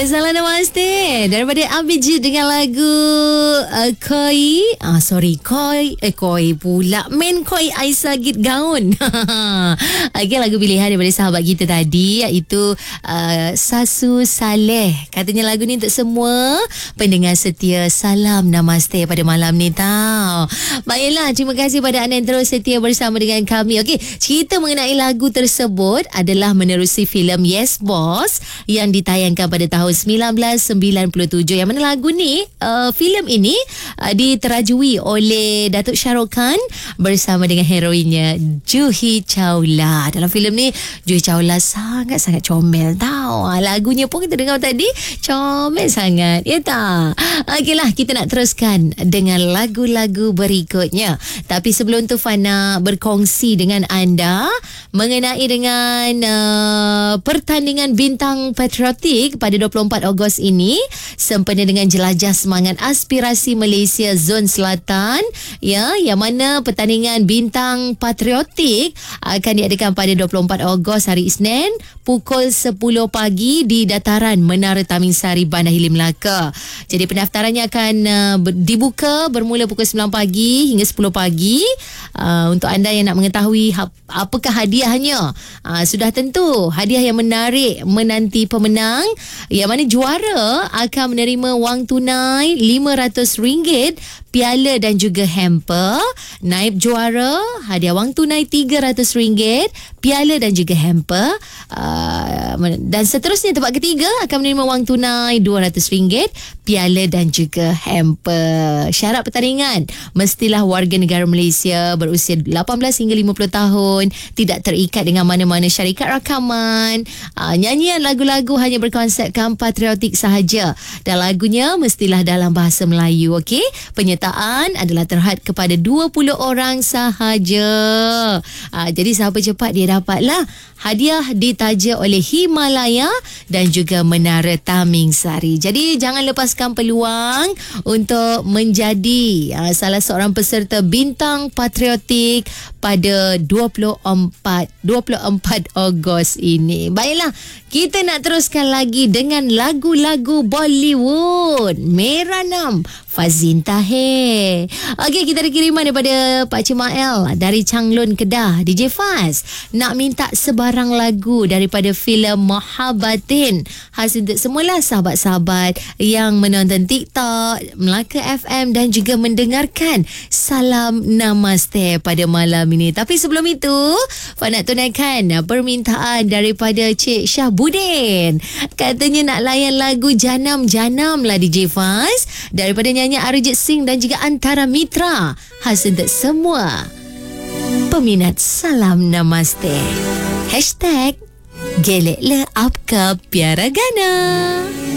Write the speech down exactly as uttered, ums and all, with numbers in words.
Salam namaste daripada Abijit dengan lagu uh, Koi ah, Sorry Koi Eh Koi pula Men Koi Aisyah Git Gaun. Okay, lagu pilihan daripada sahabat kita tadi, iaitu uh, Sasu Saleh. Katanya lagu ni untuk semua pendengar setia. Salam namaste pada malam ni tau. Baiklah, terima kasih pada anda yang terus setia bersama dengan kami. Okey, cerita mengenai lagu tersebut adalah menerusi filem Yes Boss yang ditayangkan pada tahun sembilan belas sembilan puluh tujuh. Yang mana lagu ni, uh, filem ini uh, diterajui oleh Datuk Shah Rukh Khan bersama dengan heroinnya Juhi Chawla. Dalam filem ni Juhi Chawla sangat-sangat comel tau. Lagunya pun kita dengar tadi comel sangat, ya tak? Okeylah, kita nak teruskan dengan lagu-lagu berikutnya. Tapi sebelum tu Fana berkongsi dengan anda mengenai dengan uh, pertandingan bintang patriotik pada dua puluh empat Ogos ini, sempena dengan jelajah semangat aspirasi Malaysia Zon Selatan, ya, yang mana pertandingan bintang patriotik akan diadakan pada dua puluh empat Ogos hari Isnin pukul sepuluh pagi di dataran Menara Tamingsari, Bandar Hilir Melaka. Jadi pendaftarannya akan uh, dibuka bermula pukul sembilan pagi hingga sepuluh pagi. Uh, untuk anda yang nak mengetahui ha- apakah hadiahnya, uh, sudah tentu hadiah yang menarik menanti pemenang, yang mana juara akan menerima wang tunai lima ratus ringgit, piala dan juga hamper. Naib juara hadiah wang tunai tiga ratus ringgit, piala dan juga hamper. Uh, dan seterusnya tempat ketiga akan menerima wang tunai dua ratus ringgit, piala dan juga hamper. Syarat pertandingan, mestilah warga negara Malaysia berusia lapan belas hingga lima puluh tahun, tidak terikat dengan mana-mana syarikat rakaman. Uh, nyanyian lagu-lagu hanya berkonsepkan patriotik sahaja, dan lagunya mestilah dalam bahasa Melayu. Okey, penyertaan adalah terhad kepada dua puluh orang sahaja. Uh, jadi siapa cepat dia dapatlah hadiah ditaja oleh Himalaya dan juga Menara Tamingsari. Jadi jangan lepaskan peluang untuk menjadi uh, salah seorang peserta bintang patriotik pada dua puluh empat Ogos ini. Baiklah, kita nak teruskan lagi dengan lagu-lagu Bollywood. Meranam Fazin Tahir. Okey, kita ada kiriman daripada Pak Cik Mael dari Changlun, Kedah. D J Faz nak minta sebarang lagu daripada filem Mahabbatin, khas untuk semualah sahabat-sahabat yang menonton TikTok, Melaka F M dan juga mendengarkan Salam Namaste pada malam ini. Tapi sebelum itu, Faz nak tunaikan permintaan daripada Cik Syahbudin. Katanya nak layan lagu Janam Janam lah D J Faz daripada nyanyi Arijit Singh dan juga Antara Mitra, khas untuk semua peminat Salam Namaste. Hashtag Gelek le Apka Pyara Gana.